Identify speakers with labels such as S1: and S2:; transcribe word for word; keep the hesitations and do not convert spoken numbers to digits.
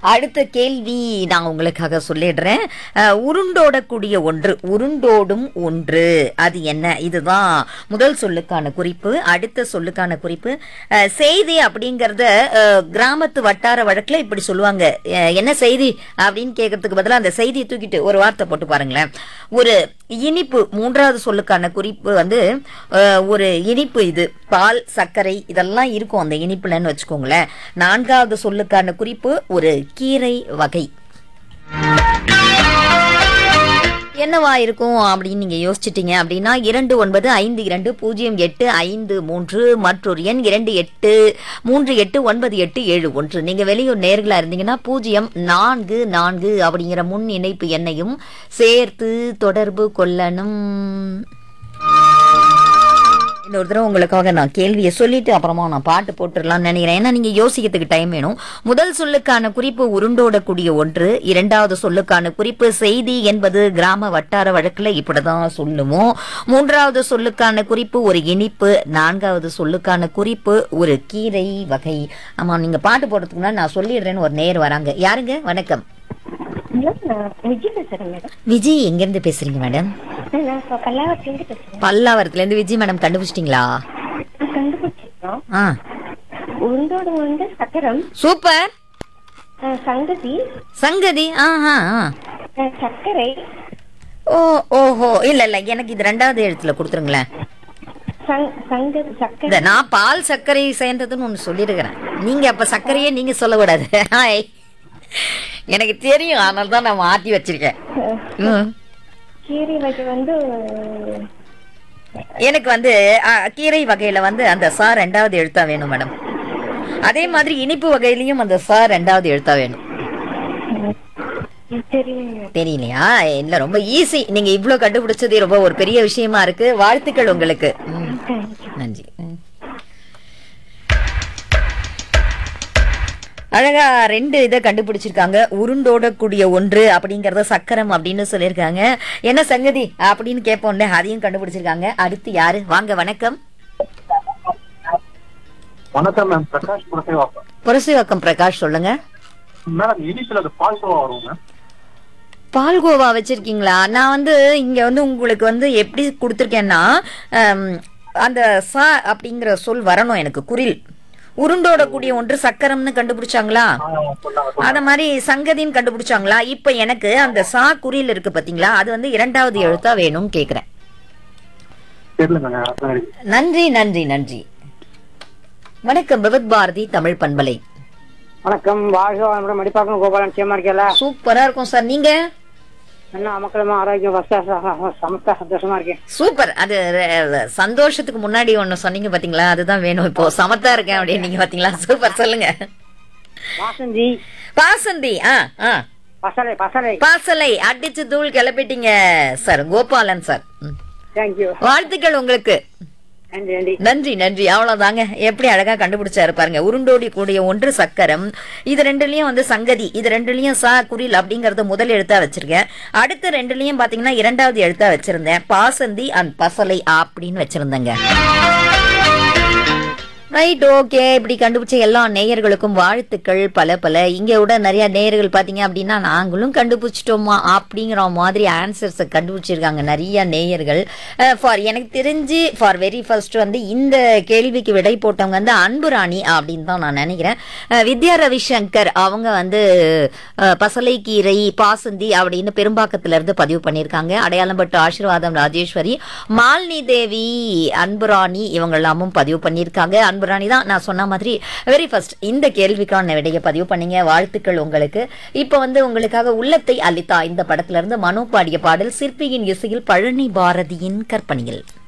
S1: அடுத்த கேள்வி நான் உங்களுக்காக சொல்லிடுறேன். அஹ், உருண்டோடக்கூடிய ஒன்று, உருண்டோடும் ஒன்று, அது என்ன? இதுதான் முதல் சொல்லுக்கான குறிப்பு. அடுத்த சொல்லுக்கான குறிப்பு அஹ், செய்தி அப்படிங்கறத அஹ், கிராமத்து வட்டார வழக்குல இப்படி சொல்லுவாங்க. அஹ், என்ன செய்தி அப்படின்னு கேட்கறதுக்கு பதிலா அந்த செய்தியை தூக்கிட்டு ஒரு வார்த்தை போட்டு பாருங்களேன். ஒரு இனிப்பு, மூன்றாவது சொல்லுக்கான குறிப்பு வந்து அஹ், ஒரு இனிப்பு. இது பால், சர்க்கரை இதெல்லாம் இருக்கும் அந்த இனிப்புலன்னு வச்சுக்கோங்களேன். நான்காவது சொல்லுக்கான குறிப்பு ஒரு கீரை வகை. என்னவா இருக்கும் அப்படின்னு நீங்க யோசிச்சிட்டீங்க அப்படின்னா இரண்டு ஒன்பது ஐந்து இரண்டு பூஜ்ஜியம் எட்டு ஐந்து மூன்று மற்றொரு எண் இரண்டு எட்டு மூன்று எட்டு ஒன்பது எட்டு ஏழு ஒன்று. நீங்க வெளியூர் நேர்களா இருந்தீங்கன்னா பூஜ்ஜியம் நான்கு நான்கு அப்படிங்கிற முன் இணைப்பு எண்ணையும் சேர்த்து தொடர்பு கொள்ளணும். இன்னொரு தடவை உங்களுக்காக நான் கேள்வியை சொல்லிட்டு அப்புறமா நான் பாட்டு போட்டுடலாம்னு நினைக்கிறேன். ஏன்னா நீங்க யோசிக்கிறதுக்கு டைம் வேணும். முதல் சொல்லுக்கான குறிப்பு உருண்டோடக்கூடிய ஒன்று, இரண்டாவது சொல்லுக்கான குறிப்பு செய்தி என்பது கிராம வட்டார வழக்குல இப்படிதான் சொல்லுவோம். மூன்றாவது சொல்லுக்கான குறிப்பு ஒரு இனிப்பு, நான்காவது சொல்லுக்கான குறிப்பு ஒரு கீரை வகை. ஆமா, நீங்க பாட்டு போடுறதுக்கு முன்னாடி நான் சொல்லிடுறேன்னு ஒரு நேர் வராங்க. யாருங்க? வணக்கம். விஜி, எங்க இருந்து பேசுறீங்க மேடம்? பல்லாவரத்துல இருந்து விஜய் மேடம். கண்டுபிடிச்சிட்டீங்களா? சூப்பர்.
S2: சங்கதி
S1: சங்கதி. ஆஹா.
S2: சர்க்கரை.
S1: ஓ ஓஹோ, இல்ல இல்ல, எனக்கு இது ரெண்டாவது எழுத்துல கொடுத்துருங்களேன். நான் பால் சர்க்கரை சேர்ந்ததுன்னு ஒண்ணு சொல்லிருக்கிறேன். நீங்க அப்ப சர்க்கரையே நீங்க சொல்லக்கூடாது. எனக்கு தெரியும், அதனால தான் நான் மாத்தி வச்சிருக்கேன்.
S2: கீரை வகை வந்து
S1: எனக்கு வந்து கீரை வகையில வந்து அந்த சா ரெண்டாவது எழுத்தா வேணும் மேடம். அதே மாதிரி இனிப்பு வகையிலயும் அந்த சா ரெண்டாவது எழுத்தா வேணும். தெரியலையா? இல்ல, ரொம்ப ஈஸி. நீங்க இவ்வளவு கண்டுபிடிச்சது ரொம்ப ஒரு பெரிய விஷயமா இருக்கு. வாழ்த்துக்கள் உங்களுக்கு. நன்றி. அழகா ரெண்டு இதை கண்டுபிடிச்சிருக்காங்க. உருண்டோடக்கூடிய ஒன்று அப்படிங்கறத சக்கரம் அப்படின்னு சொல்லியிருக்காங்க. என்ன சங்கதி அப்படின்னு கேட்போம்ல, அதையும் கண்டுபிடிச்சிருக்காங்க. அடுத்து யாரு? வாங்க. வணக்கம்.
S3: வணக்கம் மேம். பிரகாஷ் புரசைவாக்கம்.
S1: புரசைவாக்கம் பிரகாஷ், சொல்லுங்க
S3: மேடம். இனிப்புல அது பால்கோவா வரும்.
S1: பால்கோவா வச்சிருக்கீங்களா? நான் வந்து இங்க வந்து உங்களுக்கு வந்து எப்படி கொடுத்துருக்கேன்னா, அந்த ச அப்படிங்கிற சொல் வரணும் எனக்கு, குறில். உருண்டோடக்கூடிய ஒன்று சக்கரம்னு கண்டுபிடிச்சாங்களா? அத மாதிரி சங்கதின்னு கண்டுபிடிச்சாங்களா? இப்ப எனக்கு அந்த சா குறியில் இருக்கு பாத்தீங்களா, அது வந்து இரண்டாவது எழுத்தா வேணும் கேக்குறேன். நன்றி நன்றி நன்றி. வணக்கம். விவத் பாரதி தமிழ் பண்பலை.
S4: வணக்கம். வாழ்க மடிப்பாக்கம் கோபாலன். சேமா இருக்கல?
S1: சூப்பரா இருக்கும் சார். நீங்க?
S4: மக்களும் ஆரோக்கியம் சமத்தா சந்தோஷமா இருக்கேன்.
S1: சூப்பர். அது சந்தோஷத்துக்கு முன்னாடி ஒண்ணு சொன்னீங்க பாத்தீங்களா, அதுதான் வேணும். இப்போ சமத்தா இருக்கேன் அப்படின்னு நீங்க பாத்தீங்களா? சூப்பர். சொல்லுங்க.
S4: பாசந்தி.
S1: பாசந்தி. ஆ ஆ
S4: பசலை பசலை
S1: பாசலை அடிச்சு தூள் கிளப்பிட்டீங்க சார். Gopalan sir,
S4: thank you.
S1: வாழ்த்துக்கள் உங்களுக்கு. நன்றி நன்றி. அவ்வளவுதாங்க. எப்படி அழகா கண்டுபிடிச்சாரு பாருங்க. உருண்டோடி கூடிய ஒன்று சக்கரம், இது ரெண்டுலயும் வந்து சங்கதி, இது ரெண்டுலயும் சா குறில் அப்படிங்கறது முதல் எழுத்தா வச்சிருக்கேன். அடுத்த ரெண்டுலயும் பாத்தீங்கன்னா இரண்டாவது எழுத்தா வச்சிருந்தேன். பாசந்தி அண்ட் பசலை அப்படின்னு வச்சிருந்தேங்க. Right, okay. இப்படி கண்டுபிடிச்ச எல்லா நேயர்களுக்கும் வாழ்த்துக்கள் பல பல. இங்க விட நிறைய நேயர்கள் பாத்தீங்க அப்படின்னா நாங்களும் கண்டுபிடிச்சிட்டோமா அப்படிங்கிற மாதிரி ஆன்சர்ஸ் கண்டுபிடிச்சிருக்காங்க நிறைய நேயர்கள். ஃபார் எனக்கு தெரிஞ்சு ஃபார் வெரி ஃபர்ஸ்ட் வந்து இந்த கேள்விக்கு விடை போட்டவங்க வந்து அன்புராணி அப்படின்னு தான் நான் நினைக்கிறேன். வித்யா ரவிசங்கர் அவங்க வந்து பசலைக்கீரை பாசந்தி அப்படின்னு பெரும்பாக்கத்துல இருந்து பதிவு பண்ணியிருக்காங்க. அடையாளம் பட்டு ஆசீர்வாதம் ராஜேஸ்வரி, மாலினி தேவி, அன்புராணி இவங்க எல்லாமும் பதிவு பண்ணியிருக்காங்க. அன்புராணி தான் நான் சொன்ன மாதிரி வெரி ஃபர்ஸ்ட் இந்த கேள்விக்கான விடையை பதிவு பண்ணீங்க. வாழ்த்துக்கள் உங்களுக்கு. இப்ப வந்து உங்களுக்காக உள்ளத்தை அளித்தா இந்த படத்துல இருந்து மனோ பாடிய பாடல் சிற்பியின் இசையில் பழனி பாரதியின் கற்பனையில்.